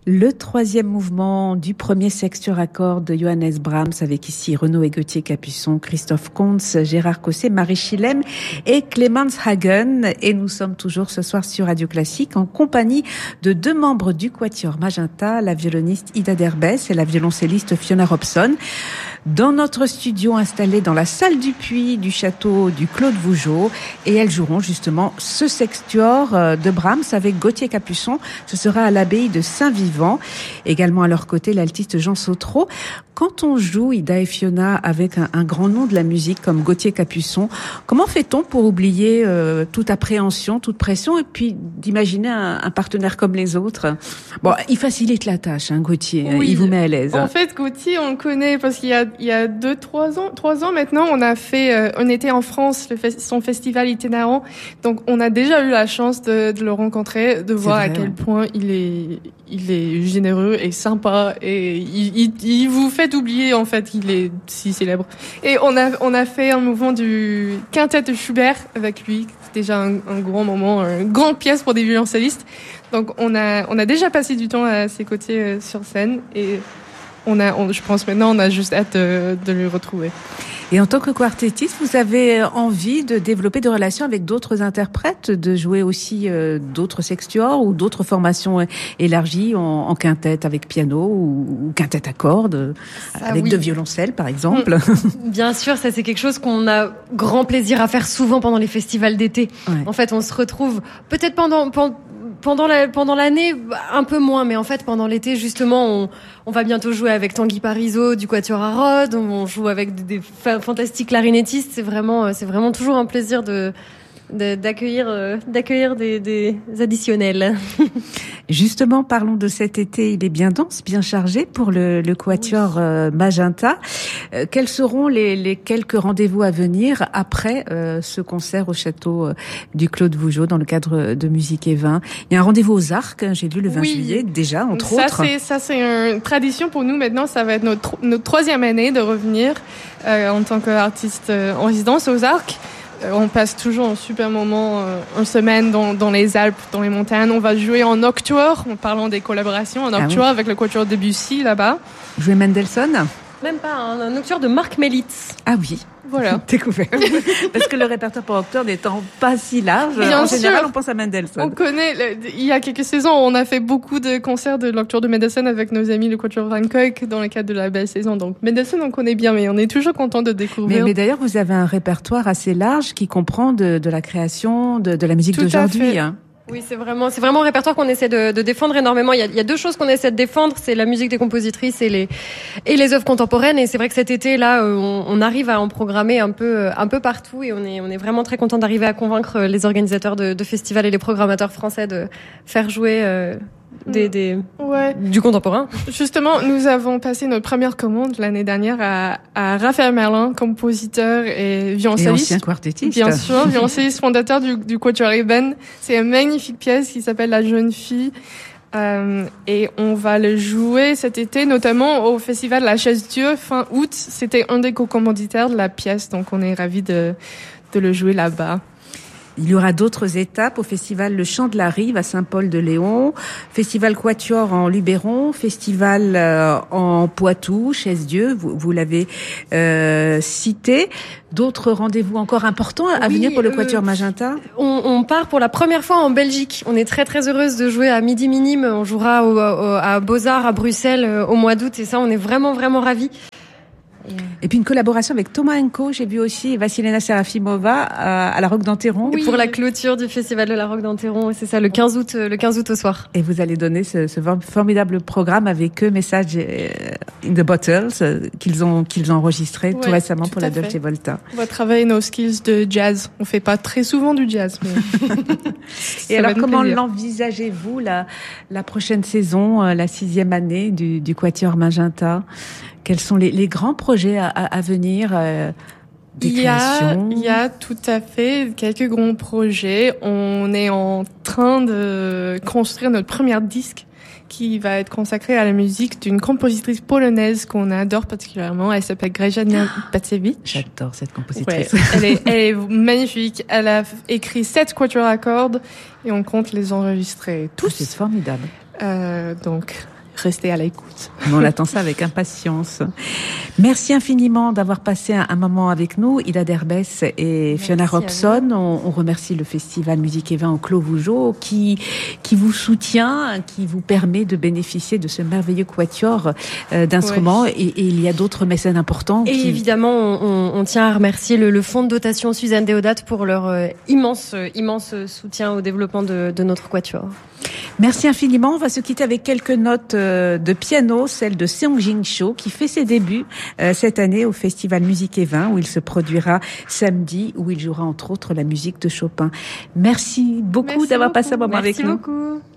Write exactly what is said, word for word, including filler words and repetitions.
Le troisième mouvement du premier sextuor à cordes de Johannes Brahms, avec ici Renaud et Gauthier Capuçon, Christophe Kontz, Gérard Cosset, Marie Schillem et Clemens Hagen. Et nous sommes toujours ce soir sur Radio Classique en compagnie de deux membres du Quatuor Magenta, la violoniste Ida Derbès et la violoncelliste Fiona Robson. Dans notre studio installé dans la salle du Puy du château du Claude Vougeot, et elles joueront justement ce sextuor de Brahms avec Gauthier Capuçon. Ce sera à l'abbaye de Saint-Vivant. Également à leur côté, l'altiste Jean Sautreau. Quand on joue, Ida et Fiona, avec un, un grand nom de la musique comme Gauthier Capuçon, comment fait-on pour oublier euh, toute appréhension, toute pression, et puis d'imaginer un, un partenaire comme les autres? Bon, il facilite la tâche, hein, Gauthier. Oui. Il vous met à l'aise. En fait, Gauthier, on le connaît parce qu'il y a il y a deux, trois ans, trois ans maintenant, on a fait, euh, on était en France, le fe- son festival itinérant. Donc, on a déjà eu la chance de, de le rencontrer, de voir vrai, à quel ouais. point il est, il est généreux et sympa et il, il, il vous fait oublier, en fait, qu'il est si célèbre. Et on a, on a fait un mouvement du quintet de Schubert avec lui. C'est déjà un, un grand moment, une grande pièce pour des violoncellistes. Donc, on a, on a déjà passé du temps à ses côtés euh, sur scène et On a, on, je pense maintenant, on a juste hâte de, de le retrouver. Et en tant que quartettiste, vous avez envie de développer des relations avec d'autres interprètes, de jouer aussi euh, d'autres sextuors ou d'autres formations élargies en, en quintette avec piano ou, ou quintette à cordes, ça, avec oui. deux violoncelles par exemple. Bien sûr, ça c'est quelque chose qu'on a grand plaisir à faire souvent pendant les festivals d'été. Ouais. En fait, on se retrouve peut-être pendant... pendant Pendant la, pendant l'année, un peu moins, mais en fait, pendant l'été, justement, on, on va bientôt jouer avec Tanguy Parisot du Quatuor à Rhodes, on joue avec des, des fa- fantastiques clarinettistes. C'est vraiment, c'est vraiment toujours un plaisir de, de d'accueillir, euh, d'accueillir des, des additionnels. Justement, parlons de cet été. Il est bien dense, bien chargé pour le, le Quatuor oui. euh, Magenta. Euh, quels seront les, les quelques rendez-vous à venir après euh, ce concert au château euh, du Claude Vougeot dans le cadre de Musique et Vin? Il y a un rendez-vous aux Arcs, hein, j'ai lu le vingt oui. juillet déjà, entre ça, autres. C'est, ça, c'est une tradition pour nous maintenant. Ça va être notre, notre troisième année de revenir euh, en tant qu'artiste euh, en résidence aux Arcs. On passe toujours un super moment, euh, une semaine dans, dans les Alpes, dans les montagnes. On va jouer en octuor, en parlant des collaborations, en octuor ah oui. avec le Quatuor Debussy là-bas. Jouer Mendelssohn? Même pas, un, un octuor de Marc Melitz. Ah oui. Voilà. Découvert. Parce que le répertoire pour octuor n'étant pas si large, Bien en sûr. général, on pense à Mendelssohn. On connaît, le, il y a quelques saisons, on a fait beaucoup de concerts de l'octuor de Mendelssohn avec nos amis le Quatuor Van Cuyck dans le cadre de la belle saison. Donc, Mendelssohn, on connaît bien, mais on est toujours content de découvrir. Mais, mais d'ailleurs, vous avez un répertoire assez large qui comprend de, de la création, de, de la musique Tout d'aujourd'hui, hein. Oui, c'est vraiment, c'est vraiment un répertoire qu'on essaie de, de défendre énormément. Il y, a, il y a deux choses qu'on essaie de défendre, c'est la musique des compositrices et les et les œuvres contemporaines. Et c'est vrai que cet été, là, on, on arrive à en programmer un peu, un peu partout, et on est, on est vraiment très content d'arriver à convaincre les organisateurs de, de festivals et les programmateurs français de faire jouer euh, des, des ouais. du contemporain. Justement, nous avons passé notre première commande l'année dernière à, à Raphaël Merlin, compositeur et violoncelliste. Et ancien quartettiste. Bien sûr, violoncelliste fondateur du, du Quatuor Eben. C'est une magnifique pièce qui s'appelle La Jeune Fille. Euh, et on va le jouer cet été, notamment au festival La Chaise-Dieu, fin août. C'était un des co-commanditaires de la pièce, donc on est ravis de, de le jouer là-bas. Il y aura d'autres étapes au festival Le Chant de la Rive à Saint-Paul-de-Léon, festival Quatuor en Luberon, festival euh, en Poitou, Chaise-Dieu, vous, vous l'avez euh, cité. D'autres rendez-vous encore importants à oui, venir pour le Quatuor euh, Magenta? on, on part pour la première fois en Belgique. On est très très heureuse de jouer à Midi Minime. On jouera au, au, à Beaux-Arts à Bruxelles au mois d'août, et ça, on est vraiment vraiment ravis. Et puis une collaboration avec Thomas Enko, j'ai vu aussi Vassilena Serafimova à, à la Roque d'Enterron. Oui, pour la clôture du festival de la Roque d'Enterron, c'est ça, le quinze août, le quinze août au soir. Et vous allez donner ce, ce formidable programme avec eux, Message in the Bottles, qu'ils ont qu'ils ont enregistré ouais, tout récemment tout pour la Dolce Volta. On va travailler nos skills de jazz. On fait pas très souvent du jazz, mais et alors comment plaisir. L'envisagez-vous la la prochaine saison, la sixième année du, du Quatuor Magenta? Quels sont les, les grands projets à, à, à venir euh, des il y a, créations? Il y a tout à fait quelques grands projets. On est en train de construire notre premier disque qui va être consacré à la musique d'une compositrice polonaise qu'on adore particulièrement. Elle s'appelle Grzegorz Bacewicz. J'adore cette compositrice. Ouais, elle, est, elle est magnifique. Elle a écrit sept quatuors à cordes et on compte les enregistrer tous. C'est formidable. Euh, donc... rester à l'écoute. On attend ça avec impatience. Merci infiniment d'avoir passé un, un moment avec nous, Ida Derbès et Merci Fiona Robson. On, on remercie le Festival Musique et Vin au Clos Vougeot qui, qui vous soutient, qui vous permet de bénéficier de ce merveilleux quatuor euh, d'instruments. Ouais. Et, et il y a d'autres mécènes importants. Et qui... évidemment, on, on tient à remercier le, le fonds de dotation Suzanne Déodat pour leur euh, immense, euh, immense soutien au développement de, de notre quatuor. Merci infiniment. On va se quitter avec quelques notes euh, de piano, celle de Seong-Jin Cho, qui fait ses débuts euh, cette année au Festival Musique et Vin, où il se produira samedi, où il jouera entre autres la musique de Chopin. Merci beaucoup Merci d'avoir beaucoup. passé un moment Merci avec nous. Merci beaucoup.